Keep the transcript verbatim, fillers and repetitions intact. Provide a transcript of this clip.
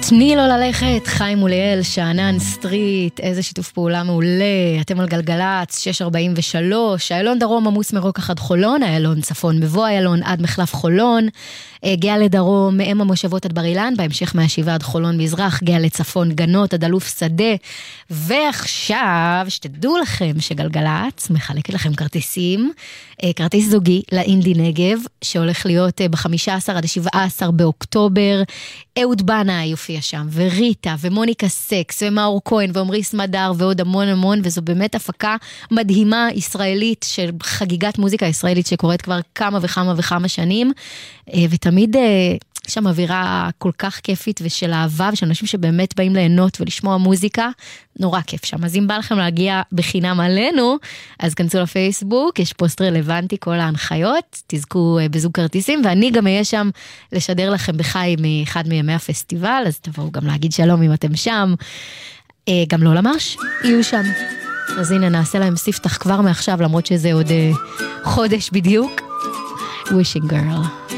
תני לו ללכת, חיים מוליאל, שאנן סטריט, איזה שיתוף פעולה מעולה, אתם על גלגלץ, שש ארבעים ושלוש, איילון דרום עמוס מרוקח עד חולון, איילון צפון מבוא איילון עד מחלף חולון, גאה לדרום מאם המושבות עד בר אילן, בהמשך מהשבעה עד חולון מזרח, גאה לצפון גנות עד אלוף שדה, ועכשיו שתדעו לכם שגלגלץ מחלקת לכם כרטיסים, כרטיס זוגי לאינדי נגב, שהולך להיות ב-חמישה עשר עד שבעה עשר באוקטובר, אהוד בנה יופיע שם, וריטה, ומוניקה סקס, ומאור כהן, ועומרי סמדר, ועוד המון המון, וזו באמת הפקה מדהימה ישראלית, של חגיגת מוזיקה ישראלית, שקורית כבר כמה וכמה וכמה שנים, ותמיד יש שם אווירה כל כך כיפית, ושל אהבה, ושל אנשים שבאמת באים ליהנות, ולשמוע מוזיקה, נורא כיף שם. אז אם בא לכם להגיע בחינם עלינו, אז כנסו לפייסבוק, יש פוסט רלוונטי, כל ההנחיות, תזכו בזוג כרטיסים, ואני גם אהיה שם לשדר לכם בחי מאחד מימי הפסטיבל, אז תבואו גם להגיד שלום אם אתם שם, גם לא למש, יהיו שם. אז הנה נעשה להם ספתח כבר מעכשיו, למרות שזה עוד חודש בדיוק. Wishing Girl.